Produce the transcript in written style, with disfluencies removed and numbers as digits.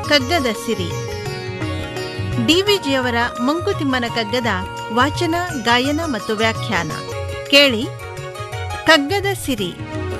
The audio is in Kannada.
ಕಗ್ಗದ ಸಿರಿ ಡಿವಿಜಿಯವರ ಮಂಕುತಿಮ್ಮನ ಕಗ್ಗದ ವಾಚನ, ಗಾಯನ ಮತ್ತು ವ್ಯಾಖ್ಯಾನ ಕೇಳಿ. ಕಗ್ಗದ ಸಿರಿ